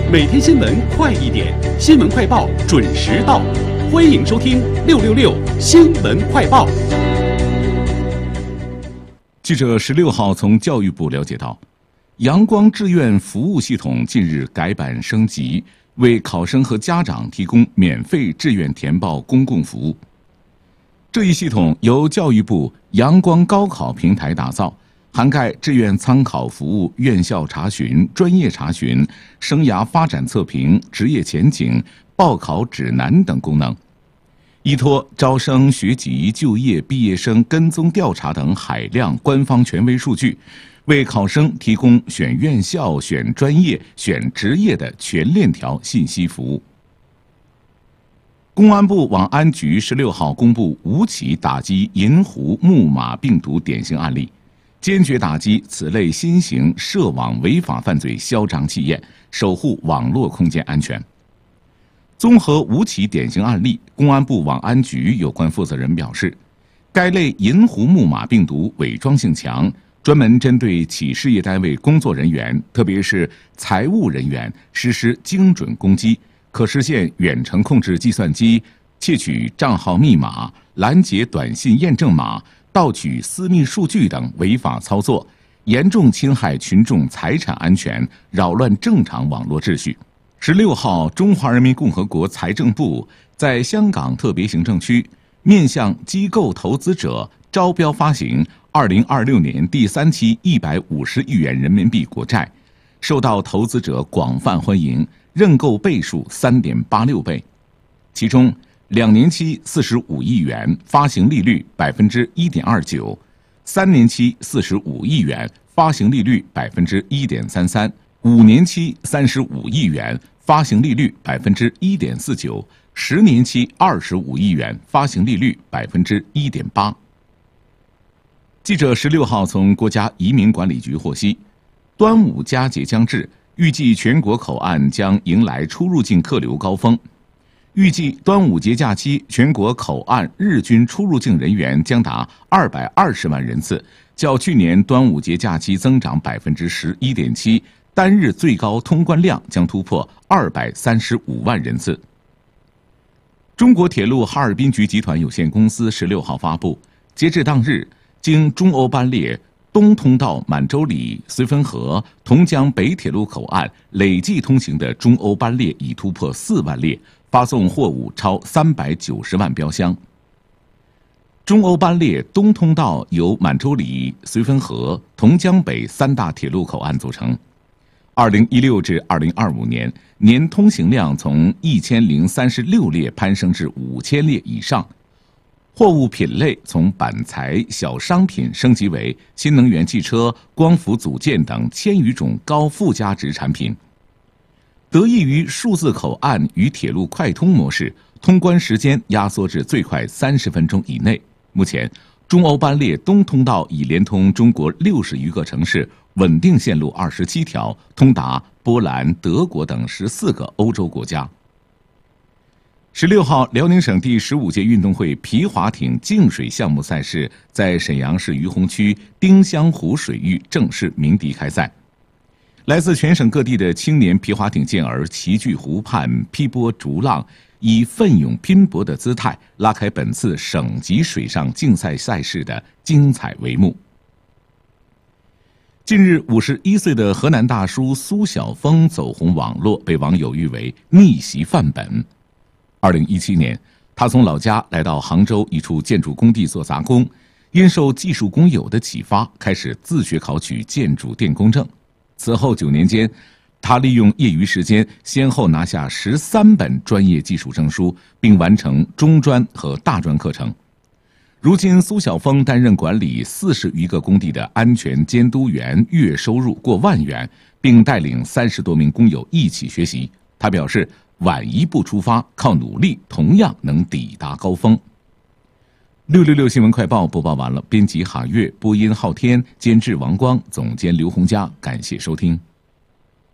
每天新闻快一点，新闻快报准时到，欢迎收听666新闻快报。 记者16号从教育部了解到，阳光志愿服务系统近日改版升级，为考生和家长提供免费志愿填报公共服务。这一系统由教育部阳光高考平台打造，涵盖志愿参考服务、院校查询、专业查询、生涯发展测评、职业前景、报考指南等功能，依托招生、学籍、就业、毕业生跟踪调查等海量官方权威数据，为考生提供选院校、选专业、选职业的全链条信息服务。公安部网安局16号公布5起打击银狐木马病毒典型案例，坚决打击此类新型涉网违法犯罪嚣张气焰，守护网络空间安全。综合5起典型案例，公安部网安局有关负责人表示，该类银狐木马病毒伪装性强，专门针对企事业单位工作人员，特别是财务人员实施精准攻击，可实现远程控制计算机、窃取账号密码、拦截短信验证码、盗取私密数据等违法操作，严重侵害群众财产安全，扰乱正常网络秩序。16号，中华人民共和国财政部在香港特别行政区面向机构投资者招标发行2026年第3期150亿元人民币国债，受到投资者广泛欢迎，认购倍数3.86倍，其中2年期45亿元，发行利率1.29%； 3年期45亿元，发行利率1.33%； 5年期35亿元，发行利率1.49%； 10年期25亿元，发行利率1.8%。记者16号从国家移民管理局获悉，端午佳节将至，预计全国口岸将迎来出入境客流高峰。预计端午节假期全国口岸日均出入境人员将达220万人次，较去年端午节假期增长11.7%，单日最高通关量将突破235万人次。中国铁路哈尔滨局集团有限公司16号发布，截至当日，经中欧班列东通道满洲里、绥芬河、同江北铁路口岸累计通行的中欧班列已突破4万列，发送货物超390万标箱。中欧班列东通道由满洲里、绥芬河、同江北3大铁路口岸组成。2016至2025年，年通行量从1036列攀升至5000列以上。货物品类从板材、小商品升级为新能源汽车、光伏组件等1000余种高附加值产品。得益于数字口岸与铁路快通模式，通关时间压缩至最快30分钟以内。目前，中欧班列东通道已连通中国60余个城市，稳定线路27条，通达波兰、德国等14个欧洲国家。16号，辽宁省第15届运动会皮划艇净水项目赛事在沈阳市于洪区丁香湖水域正式鸣笛开赛。来自全省各地的青年皮划艇健儿齐聚湖畔，劈波逐浪，以奋勇拼搏的姿态拉开本次省级水上竞赛赛事的精彩帷幕。近日，51岁的河南大叔苏晓峰走红网络，被网友誉为逆袭范本。2017年，他从老家来到杭州一处建筑工地做杂工，因受技术工友的启发，开始自学考取建筑电工证。此后9年间，他利用业余时间，先后拿下13本专业技术证书，并完成中专和大专课程。如今，苏晓峰担任管理40余个工地的安全监督员，月收入过万元，并带领30多名工友一起学习。他表示，晚一步出发，靠努力同样能抵达高峰。666新闻快报播报完了，编辑哈月，播音昊天，监制王光，总监刘洪佳，感谢收听。